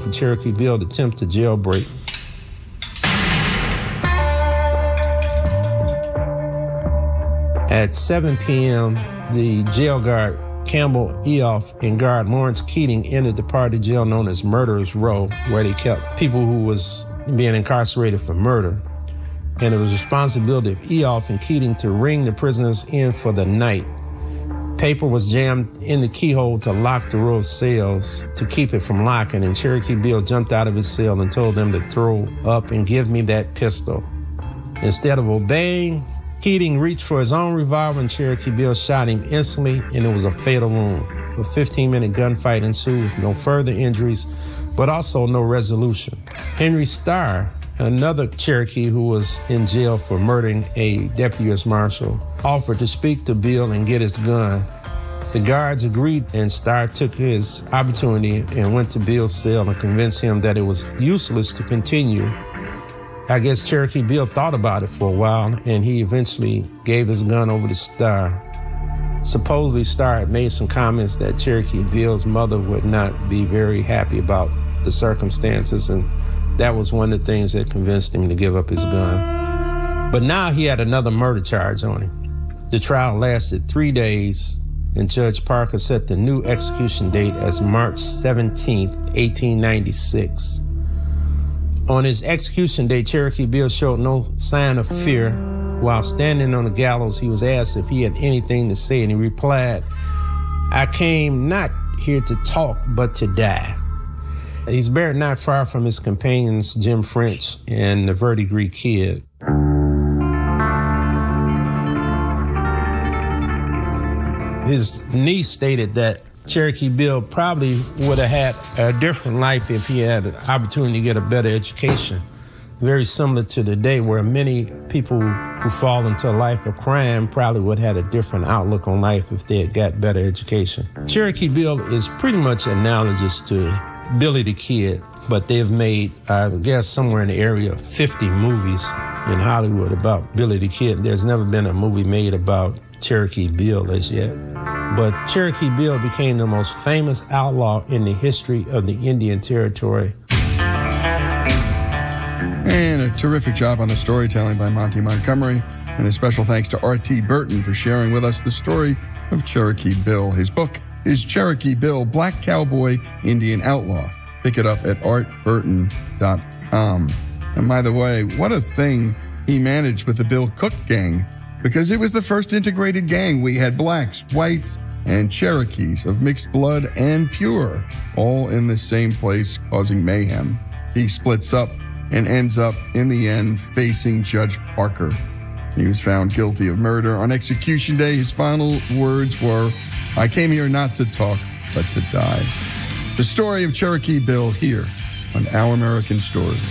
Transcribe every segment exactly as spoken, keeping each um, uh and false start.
for Cherokee Bill to attempt to jailbreak. At seven p.m., the jail guard Campbell Eoff and guard Lawrence Keating entered the part of the jail known as Murderers Row, where they kept people who was being incarcerated for murder. And it was the responsibility of Eoff and Keating to ring the prisoners in for the night. Paper was jammed in the keyhole to lock the row of cells to keep it from locking, and Cherokee Bill jumped out of his cell and told them to throw up and give me that pistol. Instead of obeying, Keating reached for his own revolver and Cherokee Bill shot him instantly, and it was a fatal wound. A fifteen-minute gunfight ensued with no further injuries, but also no resolution. Henry Starr, another Cherokee who was in jail for murdering a deputy U S Marshal, offered to speak to Bill and get his gun. The guards agreed, and Starr took his opportunity and went to Bill's cell and convinced him that it was useless to continue. I guess Cherokee Bill thought about it for a while, and he eventually gave his gun over to Starr. Supposedly, Starr had made some comments that Cherokee Bill's mother would not be very happy about the circumstances, and that was one of the things that convinced him to give up his gun. But now he had another murder charge on him. The trial lasted three days, and Judge Parker set the new execution date as March seventeenth, eighteen ninety-six. On his execution day, Cherokee Bill showed no sign of fear. While standing on the gallows, he was asked if he had anything to say, and he replied, "I came not here to talk, but to die." He's buried not far from his companions, Jim French and the Verdigris Kid. His niece stated that Cherokee Bill probably would have had a different life if he had the opportunity to get a better education. Very similar to today, where many people who fall into a life of crime probably would have had a different outlook on life if they had got better education. Cherokee Bill is pretty much analogous to Billy the Kid, but they've made, I guess, somewhere in the area of fifty movies in Hollywood about Billy the Kid. There's never been a movie made about Cherokee Bill as yet. But Cherokee Bill became the most famous outlaw in the history of the Indian Territory. And a terrific job on the storytelling by Monty Montgomery. And a special thanks to R T Burton for sharing with us the story of Cherokee Bill. His book is Cherokee Bill, Black Cowboy, Indian Outlaw. Pick it up at art burton dot com. And by the way, what a thing he managed with the Bill Cook Gang, because it was the first integrated gang. We had blacks, whites, and Cherokees of mixed blood and pure, all in the same place, causing mayhem. He splits up and ends up, in the end, facing Judge Parker. He was found guilty of murder. On execution day, his final words were, "I came here not to talk, but to die." The story of Cherokee Bill here on Our American Stories.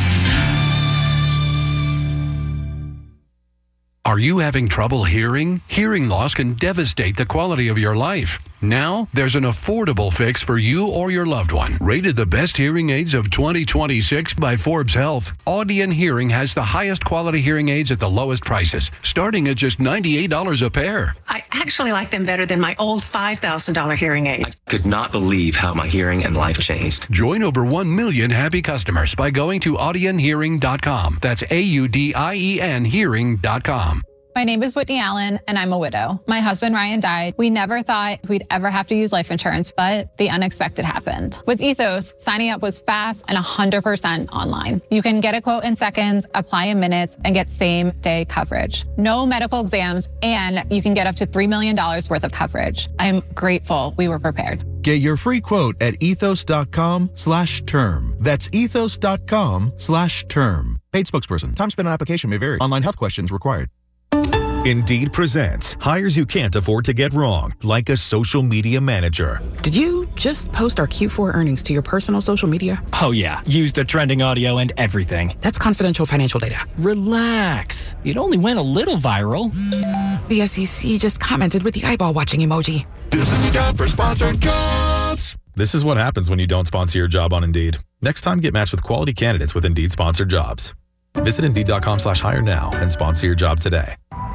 Are you having trouble hearing? Hearing loss can devastate the quality of your life. Now, there's an affordable fix for you or your loved one. Rated the best hearing aids of twenty twenty-six by Forbes Health, Audion Hearing has the highest quality hearing aids at the lowest prices, starting at just ninety-eight dollars a pair. I actually like them better than my old five thousand dollars hearing aid. I could not believe how my hearing and life changed. Join over one million happy customers by going to audion hearing dot com. That's A U D I E N hearing dot com. My name is Whitney Allen, and I'm a widow. My husband, Ryan, died. We never thought we'd ever have to use life insurance, but the unexpected happened. With Ethos, signing up was fast and one hundred percent online. You can get a quote in seconds, apply in minutes, and get same-day coverage. No medical exams, and you can get up to three million dollars worth of coverage. I'm grateful we were prepared. Get your free quote at ethos.com slash term. That's ethos.com slash term. Paid spokesperson. Time spent on application may vary. Online health questions required. Indeed presents hires you can't afford to get wrong, like a social media manager. Did you just post our Q four earnings to your personal social media? Oh yeah, used the trending audio and everything. That's confidential financial data. Relax. It only went a little viral. The S E C just commented with the eyeball watching emoji. This is the job for sponsored jobs. This is what happens when you don't sponsor your job on Indeed. Next time, get matched with quality candidates with Indeed sponsored jobs. Visit Indeed.com slash hire now and sponsor your job today.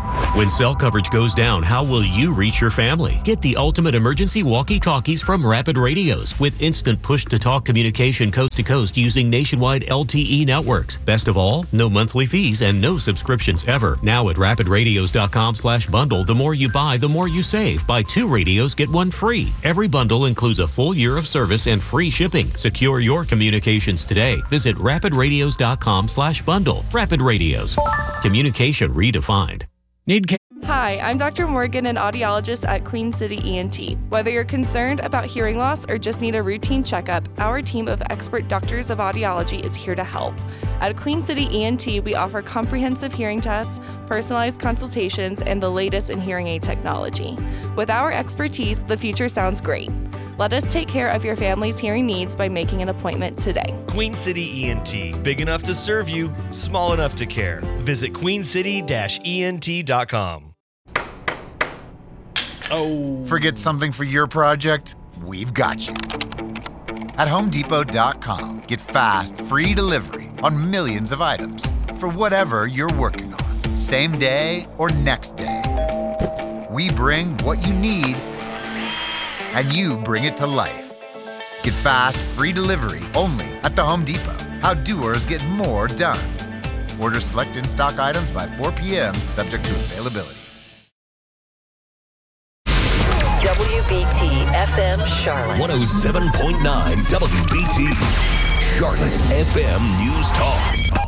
When cell coverage goes down, how will you reach your family? Get the ultimate emergency walkie-talkies from Rapid Radios with instant push-to-talk communication coast to coast using nationwide L T E networks. Best of all, no monthly fees and no subscriptions ever. Now at rapid radios dot com slash bundle, the more you buy, the more you save. Buy two radios, get one free. Every bundle includes a full year of service and free shipping. Secure your communications today. Visit rapid radios dot com slash bundle. Rapid Radios. Communication redefined. Need Hi, I'm Doctor Morgan, an audiologist at Queen City E N T. Whether you're concerned about hearing loss or just need a routine checkup, our team of expert doctors of audiology is here to help. At Queen City E N T, we offer comprehensive hearing tests, personalized consultations, and the latest in hearing aid technology. With our expertise, the future sounds great. Let us take care of your family's hearing needs by making an appointment today. Queen City E N T. Big enough to serve you, small enough to care. Visit queen city dash E N T dot com. Oh. Forget something for your project? We've got you. At home depot dot com, get fast, free delivery on millions of items for whatever you're working on, same day or next day. We bring what you need, and you bring it to life. Get fast, free delivery only at the Home Depot. How doers get more done. Order select in-stock items by four p.m., subject to availability. W B T F M Charlotte. one oh seven point nine W B T. Charlotte's F M News Talk.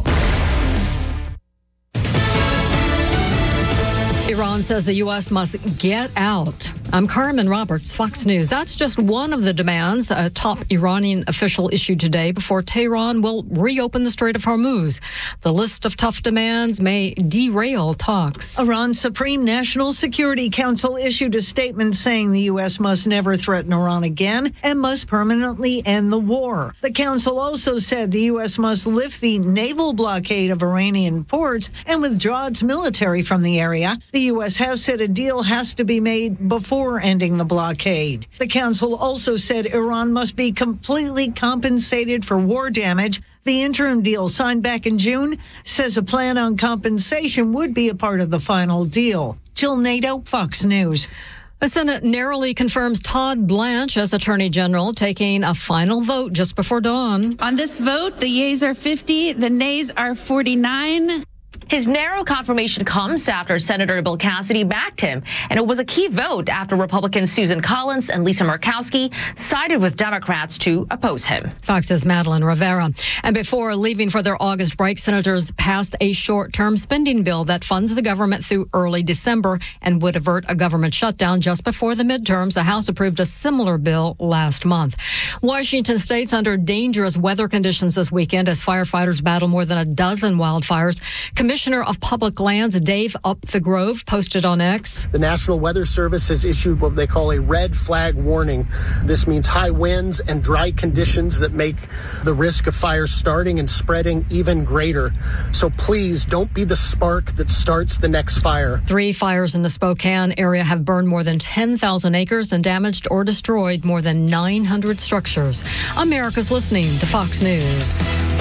Iran says the U S must get out. I'm Carmen Roberts, Fox News. That's just one of the demands a top Iranian official issued today before Tehran will reopen the Strait of Hormuz. The list of tough demands may derail talks. Iran's Supreme National Security Council issued a statement saying the U S must never threaten Iran again and must permanently end the war. The council also said the U S must lift the naval blockade of Iranian ports and withdraw its military from the area. The U S has said a deal has to be made before ending the blockade. The council also said Iran must be completely compensated for war damage. The interim deal signed back in June says a plan on compensation would be a part of the final deal. Jill Nato, Fox News. The Senate narrowly confirms Todd Blanche as Attorney General, taking a final vote just before dawn. On this vote, the yeas are fifty, the nays are forty-nine. His narrow confirmation comes after Senator Bill Cassidy backed him, and it was a key vote after Republicans Susan Collins and Lisa Murkowski sided with Democrats to oppose him. Fox's Madeline Rivera. And before leaving for their August break, senators passed a short-term spending bill that funds the government through early December and would avert a government shutdown just before the midterms. The House approved a similar bill last month. Washington State's under dangerous weather conditions this weekend as firefighters battle more than a dozen wildfires. Commissioner of Public Lands Dave Upthegrove posted on X. The National Weather Service has issued what they call a red flag warning. This means high winds and dry conditions that make the risk of fires starting and spreading even greater. So please don't be the spark that starts the next fire. Three fires in the Spokane area have burned more than ten thousand acres and damaged or destroyed more than nine hundred structures. America's listening to Fox News.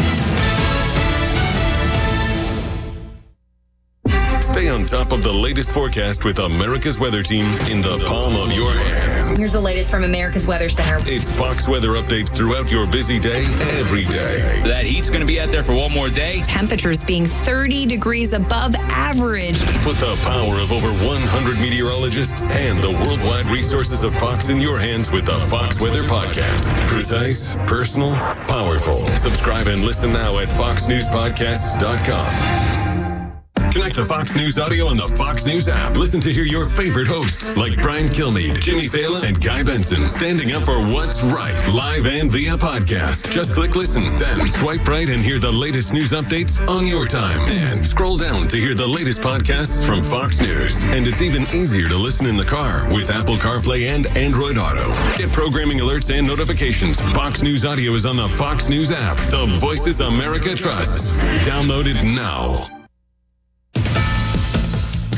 Stay on top of the latest forecast with America's Weather Team in the palm of your hands. Here's the latest from America's Weather Center. It's Fox weather updates throughout your busy day, every day. That heat's going to be out there for one more day. Temperatures being thirty degrees above average. Put the power of over one hundred meteorologists and the worldwide resources of Fox in your hands with the Fox Weather Podcast. Precise, personal, powerful. Subscribe and listen now at fox news podcasts dot com. Connect to Fox News Audio on the Fox News app. Listen to hear your favorite hosts like Brian Kilmeade, Jimmy Fallon, and Guy Benson standing up for what's right, live and via podcast. Just click listen, then swipe right and hear the latest news updates on your time. And scroll down to hear the latest podcasts from Fox News. And it's even easier to listen in the car with Apple CarPlay and Android Auto. Get programming alerts and notifications. Fox News Audio is on the Fox News app. The voices America trusts. Download it now.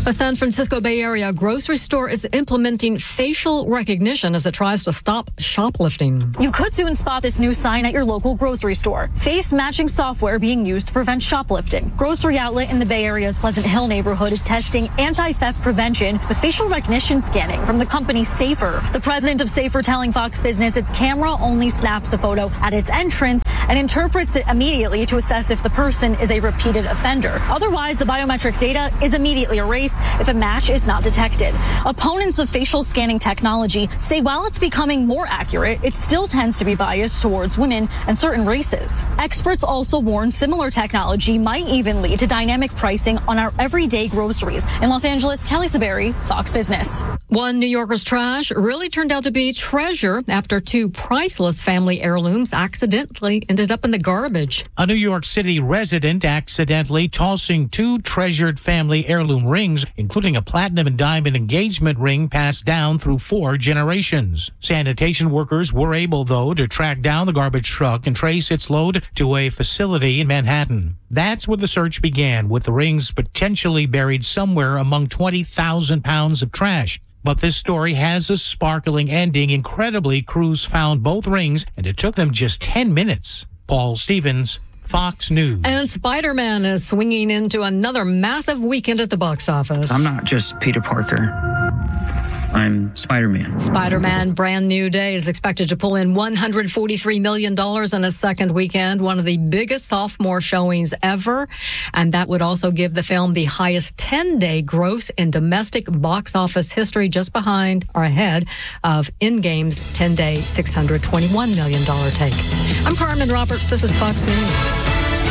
A San Francisco Bay Area grocery store is implementing facial recognition as it tries to stop shoplifting. You could soon spot this new sign at your local grocery store. Face matching software being used to prevent shoplifting. Grocery outlet in the Bay Area's Pleasant Hill neighborhood is testing anti-theft prevention with facial recognition scanning from the company Safer. The president of Safer telling Fox Business its camera only snaps a photo at its entrance and interprets it immediately to assess if the person is a repeated offender. Otherwise, the biometric data is immediately erased if a match is not detected. Opponents of facial scanning technology say while it's becoming more accurate, it still tends to be biased towards women and certain races. Experts also warn similar technology might even lead to dynamic pricing on our everyday groceries. In Los Angeles, Kelly Saberi, Fox Business. One New Yorker's trash really turned out to be treasure after two priceless family heirlooms accidentally ended up in the garbage. A New York City resident accidentally tossing two treasured family heirloom rings, including a platinum and diamond engagement ring passed down through four generations. Sanitation workers were able, though, to track down the garbage truck and trace its load to a facility in Manhattan. That's where the search began, with the rings potentially buried somewhere among twenty thousand pounds of trash. But this story has a sparkling ending. Incredibly, crews found both rings, and it took them just ten minutes. Paul Stevens, Fox News. And Spider-Man is swinging into another massive weekend at the box office. I'm not just Peter Parker. I'm Spider-Man. Spider-Man Brand New Day is expected to pull in one hundred forty-three million dollars in a second weekend, one of the biggest sophomore showings ever. And that would also give the film the highest ten-day gross in domestic box office history, just behind or ahead of Endgame's ten-day, six hundred twenty-one million dollars take. I'm Carmen Roberts. This is Fox News.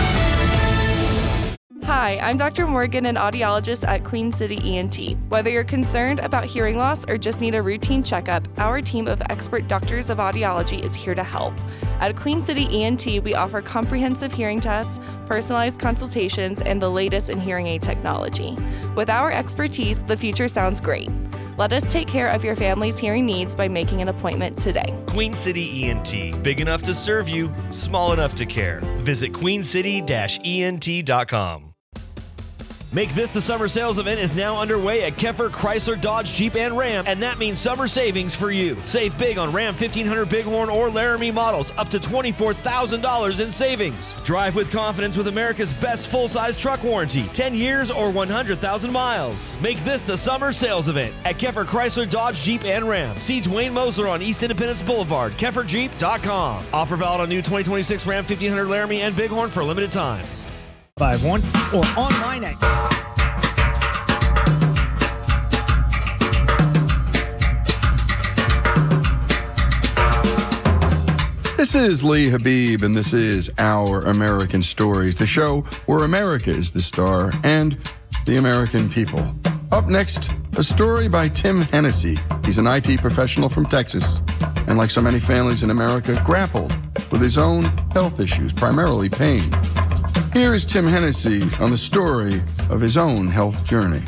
Hi, I'm Doctor Morgan, an audiologist at Queen City E N T. Whether you're concerned about hearing loss or just need a routine checkup, our team of expert doctors of audiology is here to help. At Queen City E N T, we offer comprehensive hearing tests, personalized consultations, and the latest in hearing aid technology. With our expertise, the future sounds great. Let us take care of your family's hearing needs by making an appointment today. Queen City E N T, big enough to serve you, small enough to care. Visit queen city dash E N T dot com. Make This the Summer Sales event is now underway at Keffer Chrysler Dodge Jeep and Ram, and that means summer savings for you. Save big on Ram fifteen hundred Bighorn or Laramie models, up to twenty-four thousand dollars in savings. Drive with confidence with America's best full-size truck warranty, ten years or one hundred thousand miles. Make this the summer sales event at Keffer Chrysler Dodge Jeep and Ram. See Dwayne Moser on East Independence Boulevard, keffer jeep dot com. Offer valid on new twenty twenty-six Ram fifteen hundred Laramie and Bighorn for a limited time. five one or online at This is Lee Habib, and this is Our American Stories, the show where America is the star and the American people. Up next, a story by Tim Hennessy. He's an I T professional from Texas, and like so many families in America, grappled with his own health issues, primarily pain. Here is Tim Hennessy on the story of his own health journey.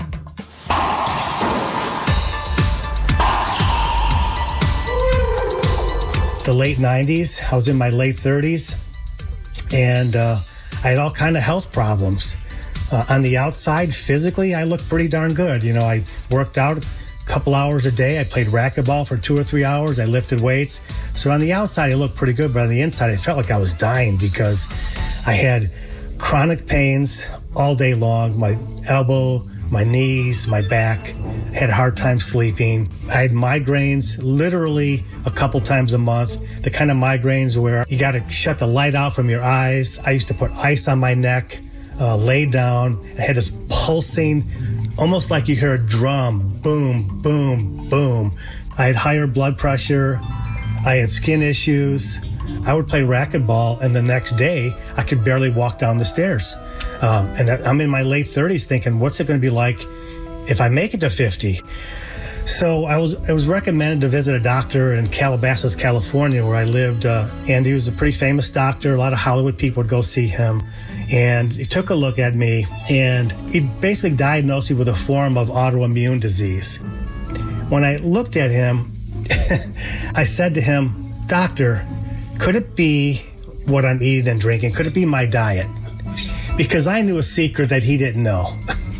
The late nineties, I was in my late thirties, and uh, I had all kind of health problems. Uh, on the outside, physically, I looked pretty darn good. You know, I worked out a couple hours a day. I played racquetball for two or three hours. I lifted weights. So on the outside, I looked pretty good, but on the inside, I felt like I was dying because I had chronic pains all day long. My elbow, my knees, my back. I had a hard time sleeping. I had migraines literally a couple times a month. The kind of migraines where you got to shut the light out from your eyes. I used to put ice on my neck, uh, lay down. I had this pulsing, almost like you hear a drum, boom, boom, boom. I had higher blood pressure. I had skin issues. I would play racquetball, and the next day, I could barely walk down the stairs. Um, and I'm in my late thirties thinking, what's it going to be like if I make it to fifty? So I was I was recommended to visit a doctor in Calabasas, California, where I lived, uh, and he was a pretty famous doctor. A lot of Hollywood people would go see him. And he took a look at me, and he basically diagnosed me with a form of autoimmune disease. When I looked at him, I said to him, "Doctor, could it be what I'm eating and drinking? Could it be my diet?" Because I knew a secret that he didn't know.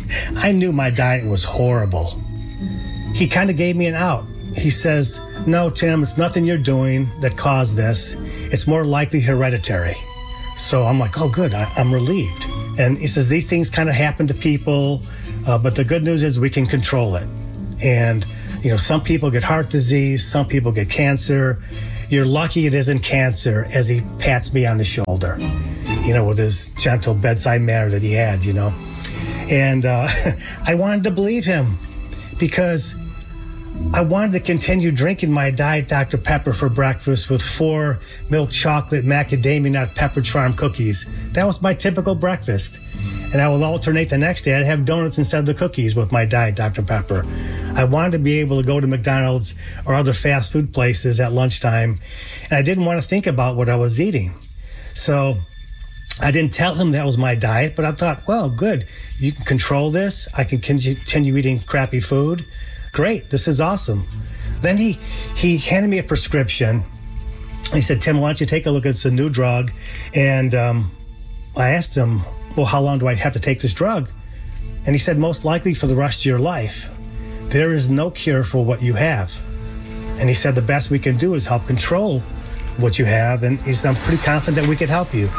I knew my diet was horrible. He kind of gave me an out. He says, no, Tim, it's nothing you're doing that caused this. It's more likely hereditary. So I'm like, oh, good, I, I'm relieved. And he says, these things kind of happen to people, uh, but the good news is we can control it. And, you know, some people get heart disease, some people get cancer. You're lucky it isn't cancer, as he pats me on the shoulder, you know, with his gentle bedside manner that he had, you know. And uh, I wanted to believe him because I wanted to continue drinking my Diet Doctor Pepper for breakfast with four milk chocolate macadamia nut Pepperidge Farm cookies. That was my typical breakfast. And I would alternate the next day. I'd have donuts instead of the cookies with my Diet Doctor Pepper. I wanted to be able to go to McDonald's or other fast food places at lunchtime, and I didn't want to think about what I was eating. So I didn't tell him that was my diet, but I thought, well, good. You can control this. I can continue eating crappy food. Great, this is awesome. Then he he handed me a prescription. He said, Tim, why don't you take a look at this new drug? And um, I asked him, well, how long do I have to take this drug? And he said, most likely for the rest of your life. There is no cure for what you have. And he said, the best we can do is help control what you have. And he said, I'm pretty confident that we could help you.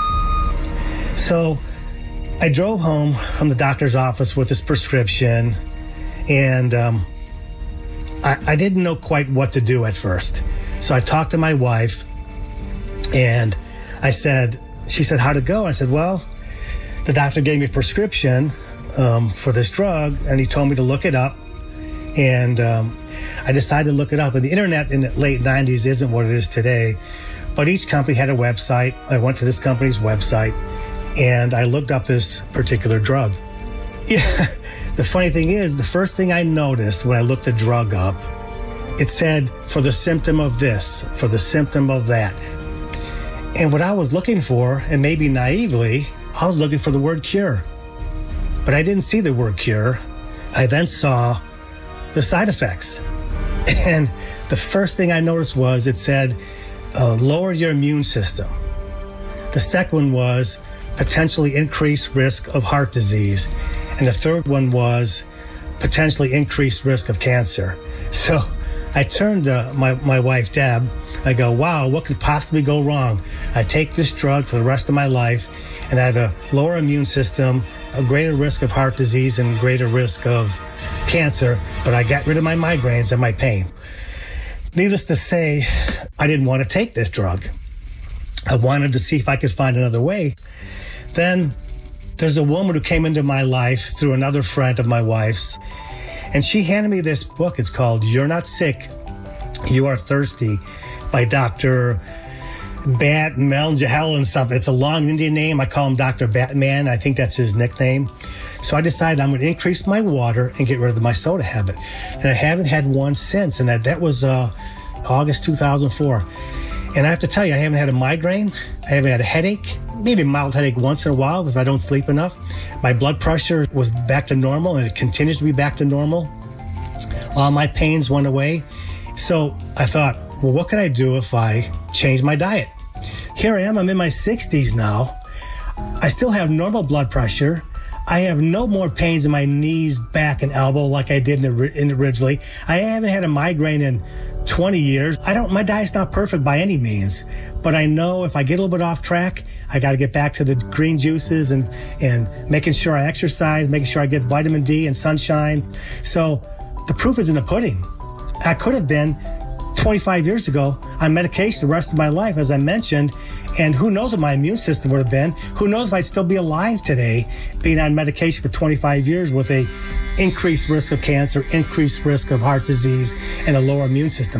So I drove home from the doctor's office with this prescription, and um, I, I didn't know quite what to do at first. So I talked to my wife, and I said, she said, how'd it go? I said, well, the doctor gave me a prescription um, for this drug, and he told me to look it up. And um, I decided to look it up. And the internet in the late nineties isn't what it is today, but each company had a website. I went to this company's website, and I looked up this particular drug. Yeah. The funny thing is, the first thing I noticed when I looked the drug up, it said, for the symptom of this, for the symptom of that. And what I was looking for, and maybe naively, I was looking for the word cure. But I didn't see the word cure. I then saw the side effects. And the first thing I noticed was it said, uh, lower your immune system. The second one was potentially increased risk of heart disease. And the third one was potentially increased risk of cancer. So I turned to my, my wife, Deb. I go, wow, what could possibly go wrong? I take this drug for the rest of my life, and I had a lower immune system, a greater risk of heart disease, and greater risk of cancer, but I got rid of my migraines and my pain. Needless to say, I didn't want to take this drug. I wanted to see if I could find another way. Then there's a woman who came into my life through another friend of my wife's, and she handed me this book. It's called You're Not Sick, You Are Thirsty by Doctor Bat Melngahel and something. It's a long Indian name. I call him Doctor Batman. I think that's his nickname. So I decided I'm going to increase my water and get rid of my soda habit. And I haven't had one since, and that, that was uh, August two thousand four. And I have to tell you, I haven't had a migraine. I haven't had a headache, maybe a mild headache once in a while if I don't sleep enough. My blood pressure was back to normal, and it continues to be back to normal. All my pains went away. So I thought, well, what can I do if I change my diet? Here I am, I'm in my sixties now. I still have normal blood pressure. I have no more pains in my knees, back, and elbow like I did in, in originally. I haven't had a migraine in twenty years. I don't. My diet's not perfect by any means, but I know if I get a little bit off track, I got to get back to the green juices and and making sure I exercise, making sure I get vitamin D and sunshine. So the proof is in the pudding. I could have been twenty-five years ago on medication the rest of my life, as I mentioned, and who knows what my immune system would have been. Who knows if I'd still be alive today being on medication for twenty-five years with a increased risk of cancer, increased risk of heart disease, and a lower immune system.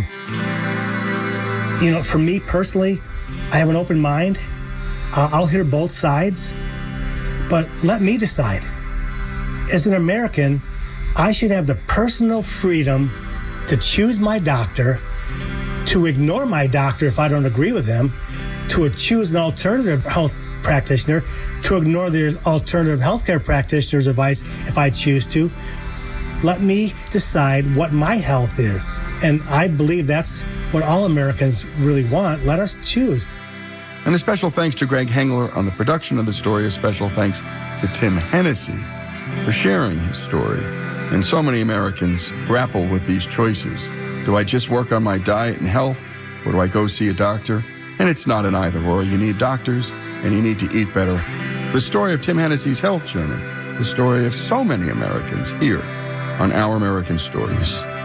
You know, for me personally, I have an open mind. Uh, I'll hear both sides, but let me decide. As an American, I should have the personal freedom to choose my doctor, to ignore my doctor if I don't agree with him, to choose an alternative health practitioner, to ignore the alternative healthcare practitioner's advice if I choose to. Let me decide what my health is. And I believe that's what all Americans really want. Let us choose. And a special thanks to Greg Hengler on the production of the story. A special thanks to Tim Hennessy for sharing his story. And so many Americans grapple with these choices. Do I just work on my diet and health, or do I go see a doctor? And it's not an either or. You need doctors, and you need to eat better. The story of Tim Hennessy's health journey, the story of so many Americans here on Our American Stories.